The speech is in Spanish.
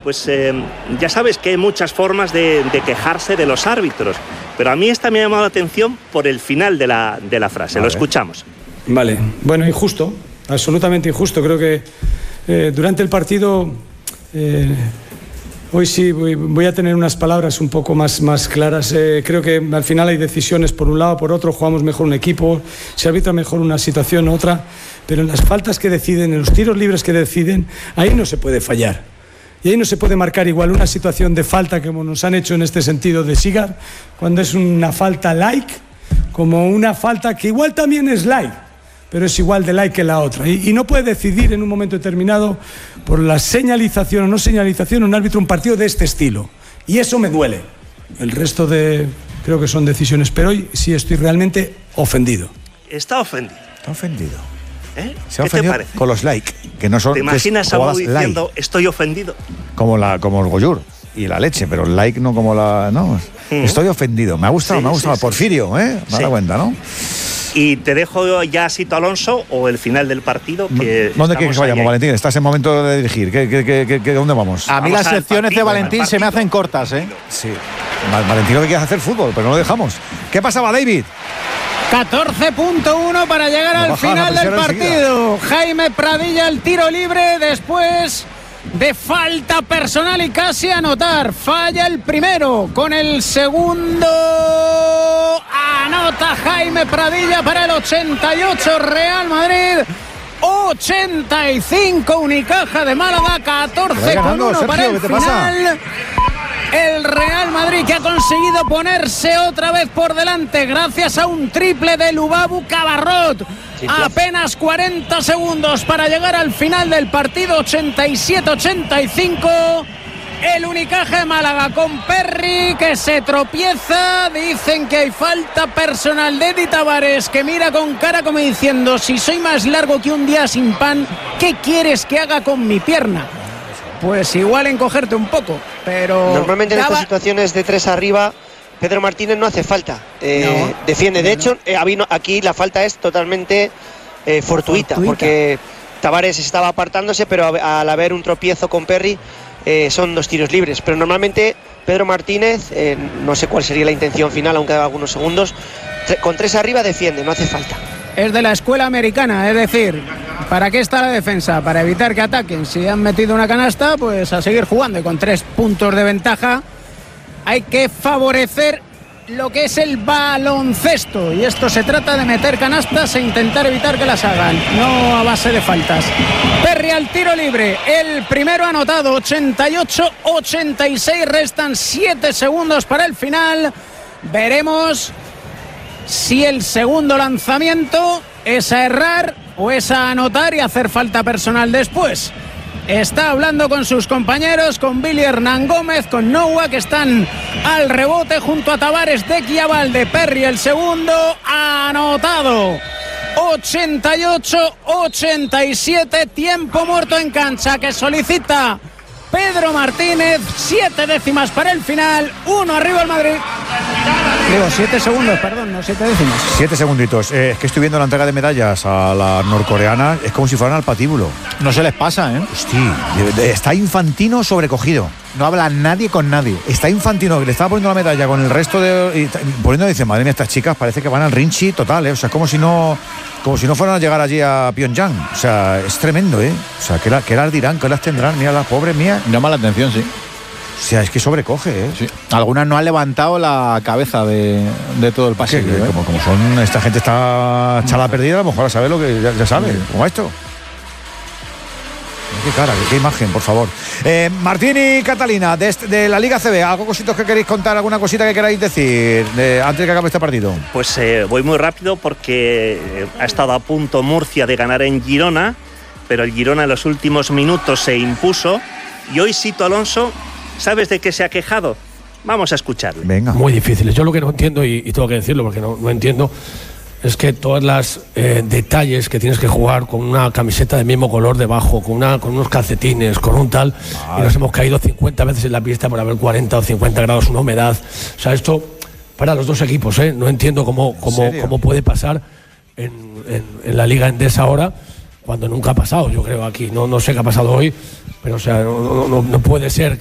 Pues ya sabes que hay muchas formas de quejarse de los árbitros, pero a mí esta me ha llamado la atención por el final de la frase. Lo escuchamos. Vale, bueno, injusto, absolutamente injusto. Creo que durante el partido, hoy sí voy a tener unas palabras un poco más claras. Creo que al final hay decisiones por un lado, por otro, jugamos mejor un equipo, se arbitra mejor una situación u otra, pero en las faltas que deciden, en los tiros libres que deciden, ahí no se puede fallar. Y ahí no se puede marcar igual una situación de falta como nos han hecho en este sentido de Sigard, cuando es una falta like, como una falta que igual también es like, pero es igual de like que la otra. Y no puede decidir en un momento determinado por la señalización o no señalización un árbitro un partido de este estilo. Y eso me duele. El resto creo que son decisiones, pero hoy sí estoy realmente ofendido. Está ofendido. Está ofendido. Se ha ofendido con los like, que no son. ¿Te imaginas algo diciendo like? Estoy ofendido? Como el goyur y la leche, pero el like no como la. No, estoy ofendido. Me ha gustado, Porfirio, Me ha dado cuenta, ¿no? Y te dejo ya a Sito Alonso o el final del partido. ¿Dónde quieres que vayamos, Valentín? Estás en momento de dirigir. ¿Dónde vamos? A mí las secciones de Valentín se me hacen cortas, Sí. Valentín lo que quiere hacer fútbol, pero no lo dejamos. ¿Qué pasaba, David? 14.1 para llegar al final del partido. Jaime Pradilla, el tiro libre después de falta personal y casi anotar. Falla el primero, con el segundo anota Jaime Pradilla para el 88 Real Madrid. 85 Unicaja de Málaga, 14-1 para el final. El Real Madrid, que ha conseguido ponerse otra vez por delante gracias a un triple de Lubabu Cabarrot. Apenas 40 segundos para llegar al final del partido, 87-85. El Unicaja de Málaga con Perry, que se tropieza. Dicen que hay falta personal de Eddie Tavares, que mira con cara como diciendo: si soy más largo que un día sin pan, ¿qué quieres que haga con mi pierna? Pues igual encogerte un poco, pero... Normalmente en estas situaciones de 3 arriba, Pedro Martínez no hace falta, defiende. De hecho, aquí la falta es totalmente fortuita, porque Tavares estaba apartándose, pero al haber un tropiezo con Perry, son 2 tiros libres. Pero normalmente Pedro Martínez, no sé cuál sería la intención final, aunque haga algunos segundos, con 3 arriba defiende, no hace falta. Es de la escuela americana, es decir, ¿para qué está la defensa? Para evitar que ataquen. Si han metido una canasta, pues a seguir jugando. Y con 3 puntos de ventaja hay que favorecer lo que es el baloncesto. Y esto se trata de meter canastas e intentar evitar que las hagan, no a base de faltas. Perry al tiro libre, el primero anotado, 88-86, restan 7 segundos para el final. Veremos si el segundo lanzamiento es a errar o es a anotar y hacer falta personal después. Está hablando con sus compañeros, con Billy Hernán Gómez, con Noah, que están al rebote junto a Tavares, de Quiabalde. Perry el segundo, anotado. 88-87, tiempo muerto en cancha que solicita Pedro Martínez. 7 décimas para el final, 1 arriba el Madrid. Digo, 7 segundos, perdón, no 7 décimas. 7 segunditos. Es que estoy viendo la entrega de medallas a la norcoreana, es como si fueran al patíbulo. No se les pasa, Hostia, está Infantino sobrecogido. No habla nadie con nadie. Está Infantino, que le estaba poniendo la medalla con el resto de... poniendo, dice, madre mía, estas chicas parece que van al Rinchi total, O sea, es como si no fueran a llegar allí a Pyongyang. O sea, es tremendo, O sea, ¿qué las dirán? ¿Qué las tendrán? Mira, las pobres mías. Llama la atención, sí. O sea, es que sobrecoge, Sí. Algunas no han levantado la cabeza de todo el pasillo. Como son, esta gente está chala perdida, a lo mejor sabe lo que ya sabe, como esto. Qué cara, qué imagen, por favor. Martín y Catalina, de la Liga CB, ¿algo cositos que queréis contar? ¿Alguna cosita que queráis decir antes de que acabe este partido? Pues voy muy rápido porque ha estado a punto Murcia de ganar en Girona, pero el Girona en los últimos minutos se impuso. Y hoy Sito Alonso, ¿sabes de qué se ha quejado? Vamos a escucharle. Venga. Muy difíciles. Yo lo que no entiendo, y tengo que decirlo porque no entiendo, es que todas las detalles que tienes que jugar con una camiseta del mismo color debajo, con unos calcetines, con un tal, y nos hemos caído 50 veces en la pista por haber 40 o 50 grados, una humedad. O sea, esto para los 2 equipos, no entiendo cómo puede pasar en la Liga Endesa ahora. cuando nunca ha pasado, yo creo, aquí. No sé qué ha pasado hoy, pero o sea, no puede ser